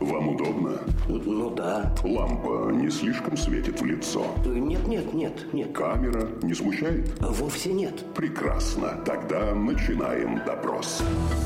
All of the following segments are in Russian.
Вам удобно? Ну да. Лампа не слишком светит в лицо? Нет. Камера не смущает? Вовсе нет. Прекрасно. Тогда начинаем допрос.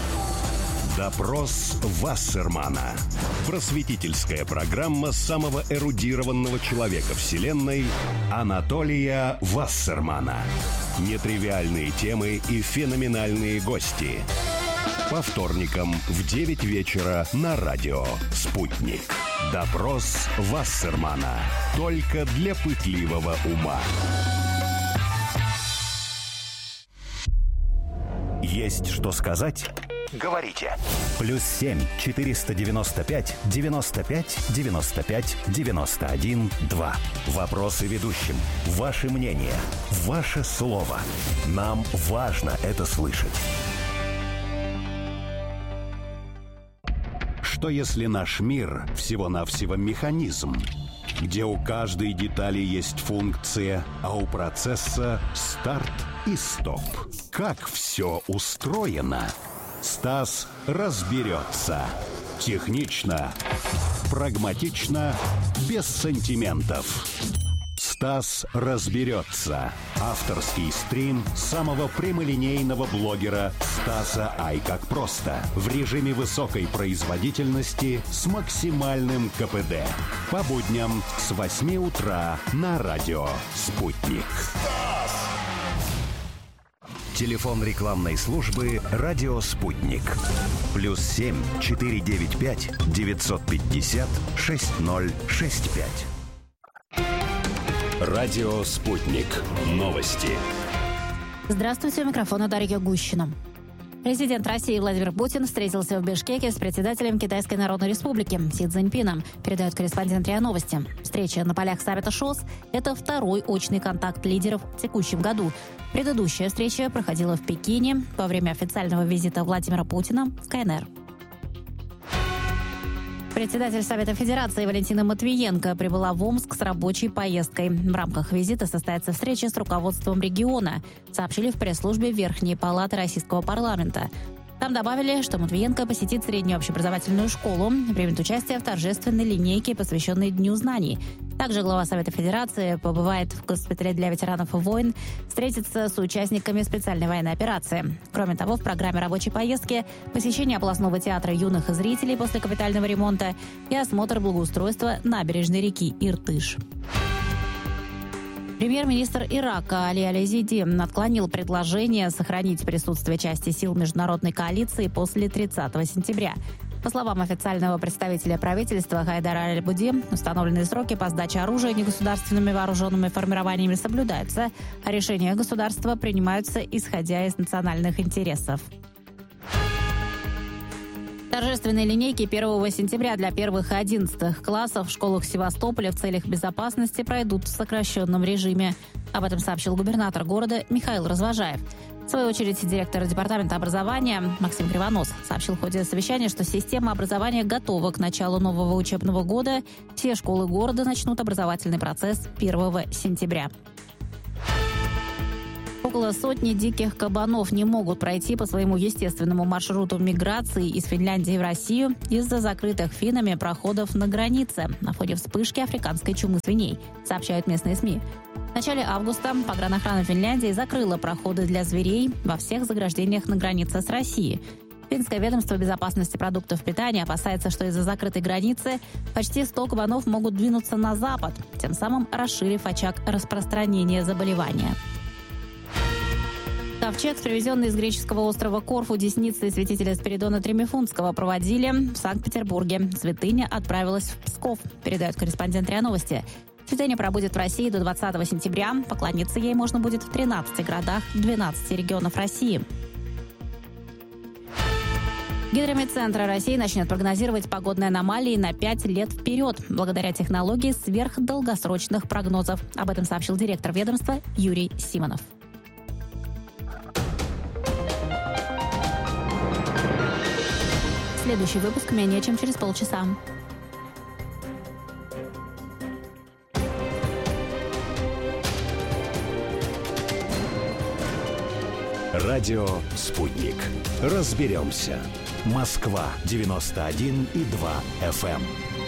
Допрос Вассермана. Просветительская программа самого эрудированного человека Вселенной Анатолия Вассермана. Нетривиальные темы и феноменальные гости. По вторникам в 9 вечера на радио «Спутник». Допрос Вассермана. Только для пытливого ума. Есть что сказать? Говорите. +7 495 95 95 91 2. Вопросы ведущим. Ваше мнение. Ваше слово. Нам важно это слышать. Что если наш мир всего-навсего механизм, где у каждой детали есть функция, а у процесса старт и стоп? Как все устроено? Стас разберется. Технично, прагматично, без сантиментов. Стас разберется. Авторский стрим самого прямолинейного блогера Стаса Ай как просто. В режиме высокой производительности с максимальным КПД. По будням с 8 утра на радио «Спутник». Телефон рекламной службы «Радио Спутник». +7 495 950 6065. Радио «Спутник». Новости. Здравствуйте, у микрофона Дарья Гущина. Президент России Владимир Путин встретился в Бишкеке с председателем Китайской Народной Республики Си Цзиньпином, передает корреспондент РИА Новости. Встреча на полях саммита ШОС – это второй очный контакт лидеров в текущем году. Предыдущая встреча проходила в Пекине во время официального визита Владимира Путина в КНР. Председатель Совета Федерации Валентина Матвиенко прибыла в Омск с рабочей поездкой. В рамках визита состоится встреча с руководством региона, сообщили в пресс-службе Верхней палаты Российского парламента. Там добавили, что Матвиенко посетит среднюю общеобразовательную школу, примет участие в торжественной линейке, посвященной Дню знаний. Также глава Совета Федерации побывает в госпитале для ветеранов войн, встретится с участниками специальной военной операции. Кроме того, в программе рабочей поездки посещение областного театра юных зрителей после капитального ремонта и осмотр благоустройства набережной реки Иртыш. Премьер-министр Ирака Али Аль-Азиди отклонил предложение сохранить присутствие части сил международной коалиции после 30 сентября. По словам официального представителя правительства Хайдара Аль-Буди, установленные сроки по сдаче оружия негосударственными вооруженными формированиями соблюдаются, а решения государства принимаются исходя из национальных интересов. Торжественные линейки 1 сентября для первых и 11 классов в школах Севастополя в целях безопасности пройдут в сокращенном режиме. Об этом сообщил губернатор города Михаил Развожаев. В свою очередь, директор департамента образования Максим Кривонос сообщил в ходе совещания, что система образования готова к началу нового учебного года. Все школы города начнут образовательный процесс 1 сентября. Около сотни диких кабанов не могут пройти по своему естественному маршруту миграции из Финляндии в Россию из-за закрытых финнами проходов на границе на фоне вспышки африканской чумы свиней, сообщают местные СМИ. В начале августа погранохрана Финляндии закрыла проходы для зверей во всех заграждениях на границе с Россией. Финское ведомство безопасности продуктов питания опасается, что из-за закрытой границы почти 100 кабанов могут двинуться на запад, тем самым расширив очаг распространения заболевания. Ковчег, привезенный из греческого острова Корфу десницей святителя Спиридона Тремифунтского, проводили в Санкт-Петербурге. Святыня отправилась в Псков, передает корреспондент РИА Новости. Святыня пробудет в России до 20 сентября. Поклониться ей можно будет в 13 городах 12 регионов России. Гидрометцентр России начнет прогнозировать погодные аномалии на 5 лет вперед, благодаря технологии сверхдолгосрочных прогнозов. Об этом сообщил директор ведомства Юрий Симонов. Следующий выпуск менее чем через полчаса. Радио «Спутник». Разберемся. Москва 91,2 FM.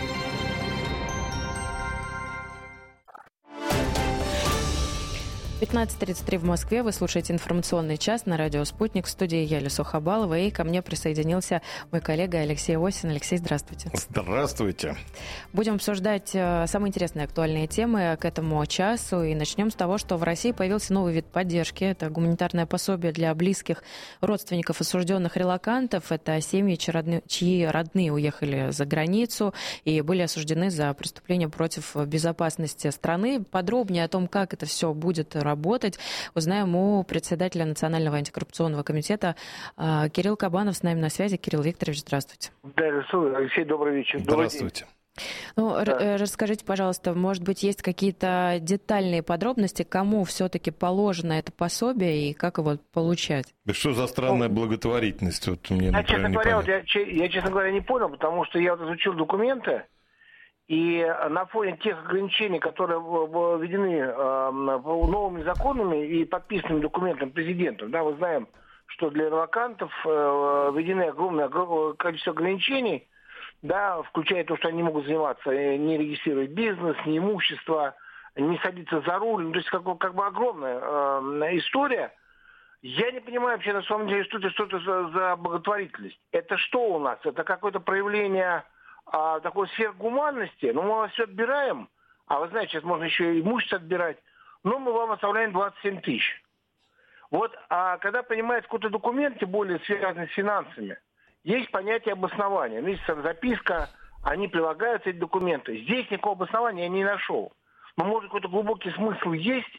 — 15:33 в Москве. Вы слушаете информационный час на радио «Спутник». В студии Яля Сухобалова. И ко мне присоединился мой коллега Алексей Осин. Алексей, здравствуйте. Здравствуйте. Будем обсуждать самые интересные актуальные темы к этому часу. И начнем с того, что в России появился новый вид поддержки. Это гуманитарное пособие для близких родственников осужденных релокантов. Это семьи, чьи родные уехали за границу и были осуждены за преступления против безопасности страны. Подробнее о том, как это все будет работать, узнаем у председателя Национального антикоррупционного комитета Кирилл Кабанов с нами на связи. Кирилл Викторович, здравствуйте. Да, Алексей, добрый вечер. Здравствуйте. Ну, Да. Расскажите, пожалуйста, может быть, есть какие-то детальные подробности, кому все-таки положено это пособие и как его получать? Да что за странная благотворительность? Вот мне, Я, например, честно говоря, непонятно. я, честно говоря, не понял, потому что я вот изучил документы, и на фоне тех ограничений, которые введены новыми законами и подписанными документом президентом, да, мы знаем, что для релокантов введены огромное количество ограничений, да, включая то, что они не могут заниматься, не регистрировать бизнес, ни имущество, не садиться за руль. Ну, то есть как бы огромная история. Я не понимаю вообще на самом деле, что это за благотворительность. Это что у нас? Это какое-то проявление такой сверхгуманности? Ну, мы вас все отбираем, а вы знаете, сейчас можно еще и имущество отбирать, но мы вам оставляем 27 тысяч. Вот, а когда принимается какой-то документ, тем более связанный с финансами, есть понятие обоснования. Есть записка, они прилагаются, эти документы. Здесь никакого обоснования я не нашел. Ну, может, какой-то глубокий смысл есть,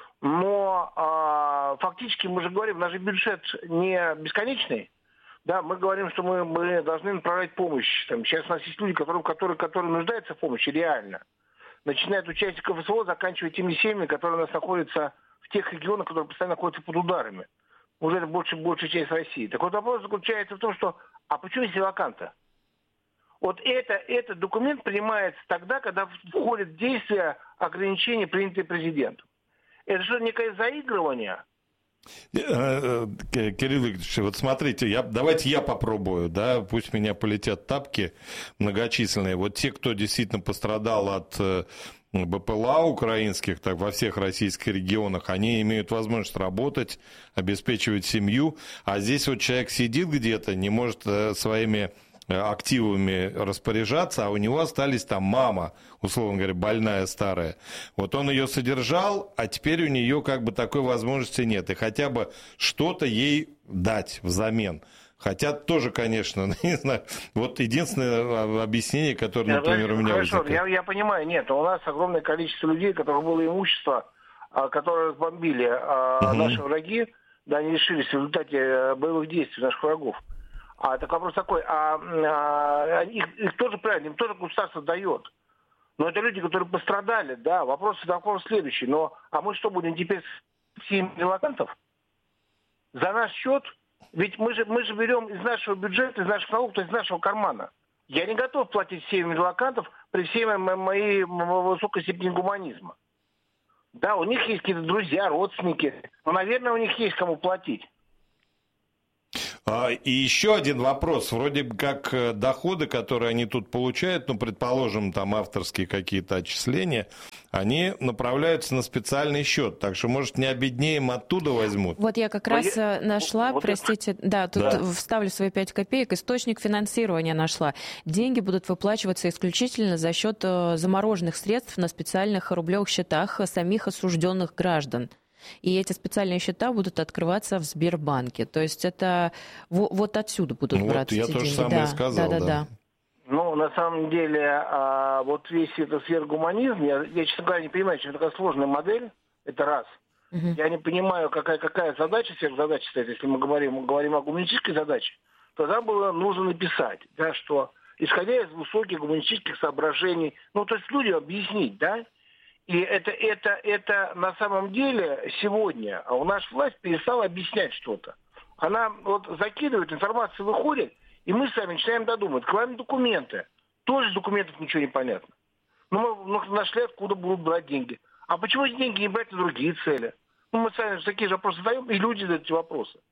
но фактически мы же говорим, наш бюджет не бесконечный. Да, мы говорим, что мы должны направлять помощь. Там, сейчас у нас есть люди, которые нуждаются в помощи реально. Начиная от участников СВО, заканчивая теми семьями, которые у нас находятся в тех регионах, которые постоянно находятся под ударами. Уже это большая часть России. Так вот вопрос заключается в том, что а почему есть релоканты? Вот этот документ принимается тогда, когда входит в действие ограничения, принятые президентом. Это что, некое заигрывание? Кирилл Викторович, вот смотрите, давайте я попробую, да, пусть меня полетят тапки многочисленные. Вот те, кто действительно пострадал от БПЛА украинских, так во всех российских регионах, они имеют возможность работать, обеспечивать семью, а здесь вот человек сидит где-то, не может своими активами распоряжаться, а у него остались там мама, условно говоря, больная, старая. Вот он ее содержал, а теперь у нее как бы такой возможности нет. И хотя бы что-то ей дать взамен. Хотя тоже, конечно, не знаю, вот единственное объяснение, которое, например, у меня возникает. Я понимаю, нет, у нас огромное количество людей, у которых было имущество, которое разбомбили наши враги, да, они лишились в результате боевых действий наших врагов. Так вопрос такой, их тоже правильно, им тоже государство дает. Но это люди, которые пострадали, да, вопрос следующий. А мы что, будем теперь с семьями релокантов? За наш счет? Ведь мы же берем из нашего бюджета, из наших налогов, то есть из нашего кармана. Я не готов платить семьям релокантов при всей моей высокой степени гуманизма. Да, у них есть какие-то друзья, родственники, но, наверное, у них есть кому платить. И еще один вопрос. Вроде как доходы, которые они тут получают, ну, предположим, там авторские какие-то отчисления, они направляются на специальный счет. Так что, может, не обеднеем оттуда возьмут? Вот я как раз нашла, простите, вставлю свои 5 копеек, источник финансирования нашла. Деньги будут выплачиваться исключительно за счет замороженных средств на специальных рублевых счетах самих осужденных граждан. И эти специальные счета будут открываться в Сбербанке. То есть это вот отсюда будут браться эти деньги. Я тоже самое сказал, да. Ну, на самом деле, вот весь этот сверхгуманизм, я, честно говоря, не понимаю, что это такая сложная модель, это раз. Я не понимаю, какая задача, сверхзадача стоит. Если мы говорим о гуманистической задаче, тогда было нужно написать, да, что исходя из высоких гуманистических соображений, ну, то есть людям объяснить, да, и это на самом деле сегодня у нас власть перестала объяснять что-то. Она вот закидывает, информация выходит, и мы сами начинаем додумывать. Кроме документы. Тоже из документов ничего не понятно. Мы нашли, откуда будут брать деньги. А почему эти деньги не брать на другие цели? Мы сами такие же вопросы задаем, и люди задают эти вопросы.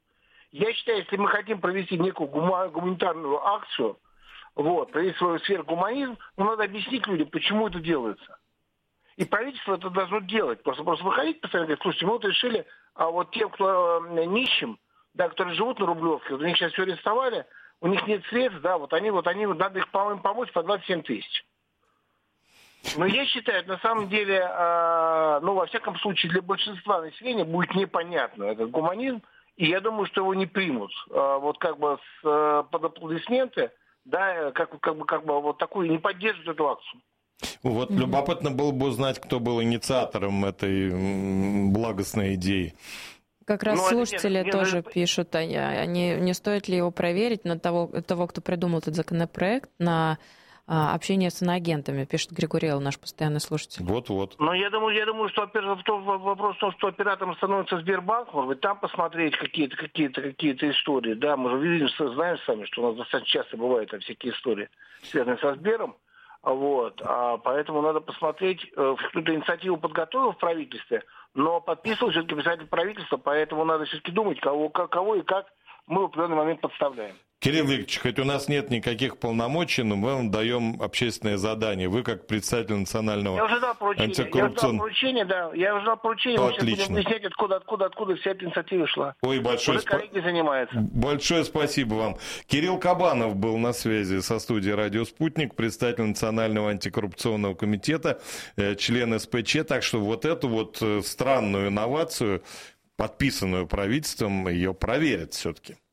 Я считаю, если мы хотим провести некую гуманитарную акцию, провести свою сферу гуманизм, надо объяснить людям, почему это делается. И правительство это должно делать. Просто выходить постоянно говорить, слушайте, мы решили, а вот тем, кто нищим, да, которые живут на Рублевке, у них сейчас все арестовали, у них нет средств, да, они, надо их помочь по 27 тысяч. Но я считаю, на самом деле, во всяком случае, для большинства населения будет непонятно этот гуманизм, и я думаю, что его не примут. Под аплодисменты, да, такую, не поддержат эту акцию. Вот любопытно было бы узнать, кто был инициатором этой благостной идеи. Как раз слушатели тоже пишут, не стоит ли его проверить на того, кто придумал этот законопроект, на общение с иноагентами, пишет Григорий Л., наш постоянный слушатель. Вот. Но я думаю, что вопрос в том, что оператором становится Сбербанк, может быть, там посмотреть какие-то истории. Да, мы же видим, знаем сами, что у нас достаточно часто бывают всякие истории, связанные со Сбером. Поэтому надо посмотреть, кто-то инициативу подготовил в правительстве, но подписывал все-таки представитель правительства, поэтому надо все-таки думать, кого и как мы в определенный момент подставляем. Кирилл Викторович, хоть у нас нет никаких полномочий, но мы вам даем общественное задание. Вы как представитель национального антикоррупционного... Я уже дал поручение. Мы Отлично. сейчас будем выяснять, откуда вся эта инициатива шла. Ой, большое коллеги занимаются. Большое спасибо вам. Кирилл Кабанов был на связи со студией «Радио Спутник», представитель Национального антикоррупционного комитета, член СПЧ. Так что эту странную инновацию, подписанную правительством, ее проверят все-таки.